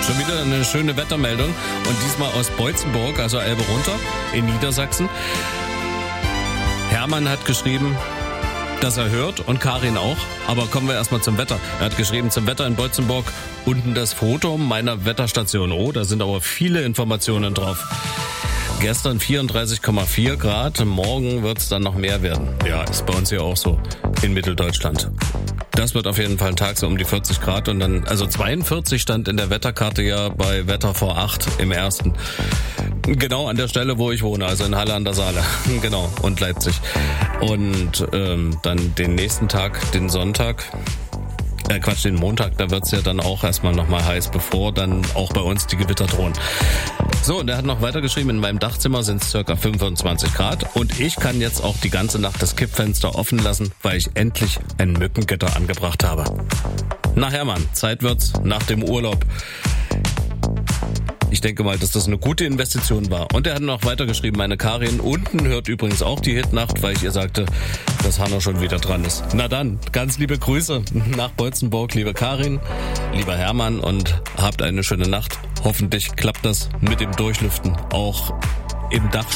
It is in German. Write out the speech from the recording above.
Schon wieder eine schöne Wettermeldung und diesmal aus Beutzenburg, also Elbe runter in Niedersachsen. Hermann hat geschrieben, dass er hört und Karin auch. Aber kommen wir erstmal zum Wetter. Er hat geschrieben, zum Wetter in Beutzenburg unten das Foto meiner Wetterstation. Oh, da sind aber viele Informationen drauf. Gestern 34,4 Grad, morgen wird es dann noch mehr werden. Ja, ist bei uns hier auch so in Mitteldeutschland. Das wird auf jeden Fall ein Tag so um die 40 Grad und dann, also 42 stand in der Wetterkarte ja bei Wetter vor 8 im ersten. Genau an der Stelle, wo ich wohne, also in Halle an der Saale. Genau, und Leipzig. Und dann den nächsten Tag, den Sonntag, den Montag, da wird's ja dann auch erstmal nochmal heiß, bevor dann auch bei uns die Gewitter drohen. So, und er hat noch weitergeschrieben, in meinem Dachzimmer sind es ca. 25 Grad und ich kann jetzt auch die ganze Nacht das Kippfenster offen lassen, weil ich endlich ein Mückengitter angebracht habe. Na Hermann, Zeit wird's nach dem Urlaub. Ich denke mal, dass das eine gute Investition war. Und er hat noch weitergeschrieben, meine Karin unten hört übrigens auch die Hitnacht, weil ich ihr sagte, dass Hanna schon wieder dran ist. Na dann, ganz liebe Grüße nach Beutzenburg, liebe Karin, lieber Hermann und habt eine schöne Nacht. Hoffentlich klappt das mit dem Durchlüften auch im Dach